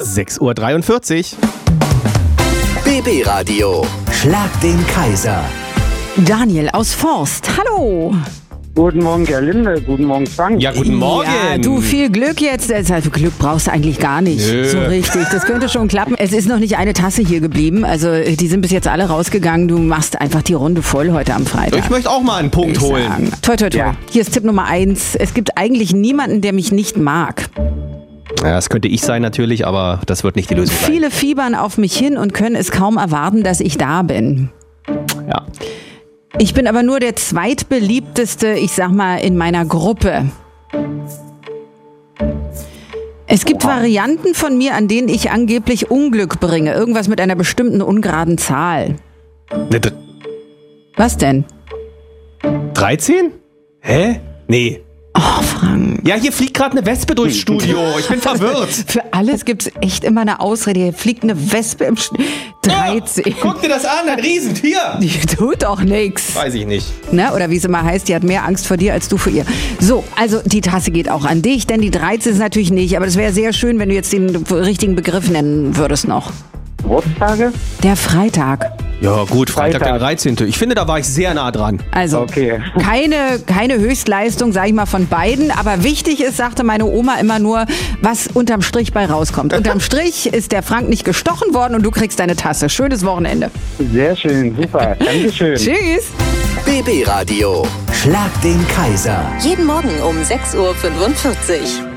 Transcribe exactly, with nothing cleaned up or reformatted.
sechs Uhr dreiundvierzig. B B Radio. Schlag den Kaiser. Daniel aus Forst, hallo. Guten Morgen, Gerlinde. Guten Morgen, Frank. Ja, guten Morgen. Ja, du, viel Glück jetzt. Also Glück brauchst du eigentlich gar nicht. Nö. So richtig. Das könnte schon klappen. Es ist noch nicht eine Tasse hier geblieben. Also die sind bis jetzt alle rausgegangen. Du machst einfach die Runde voll heute am Freitag. Ich möchte auch mal einen Punkt Ich holen. sagen. Toi, toi, toi. Ja. Hier ist Tipp Nummer eins. Es gibt eigentlich niemanden, der mich nicht mag. Ja, das könnte ich sein natürlich, aber das wird nicht die Lösung sein. Viele fiebern auf mich hin und können es kaum erwarten, dass ich da bin. Ja. Ich bin aber nur der zweitbeliebteste, ich sag mal, in meiner Gruppe. Es gibt Varianten von mir, an denen ich angeblich Unglück bringe. Irgendwas mit einer bestimmten ungeraden Zahl. Ne, d- Was denn? dreizehn? Hä? Nee. Oh, Frank. Ja, hier fliegt gerade eine Wespe durchs Studio. Ich bin verwirrt. Für alles gibt's echt immer eine Ausrede. Hier fliegt eine Wespe im Sch- dreizehn. Oh, guck dir das an, ein Riesentier. Die tut doch nix. Weiß ich nicht. Ne? Oder wie es immer heißt, die hat mehr Angst vor dir als du vor ihr. So, also die Tasse geht auch an dich, denn die dreizehn ist natürlich nicht. Aber das wäre sehr schön, wenn du jetzt den richtigen Begriff nennen würdest noch. Geburtstage? Der Freitag. Ja gut, Freitag, Freitag. der dreizehnte Ich finde, da war ich sehr nah dran. Also Okay. keine, keine Höchstleistung, sag ich mal, von beiden. Aber wichtig ist, sagte meine Oma immer nur, was unterm Strich bei rauskommt. Unterm Strich ist der Frank nicht gestochen worden und du kriegst deine Tasse. Schönes Wochenende. Sehr schön, super. Dankeschön. Tschüss. B B Radio. Schlag den Kaiser. Jeden Morgen um sechs Uhr fünfundvierzig.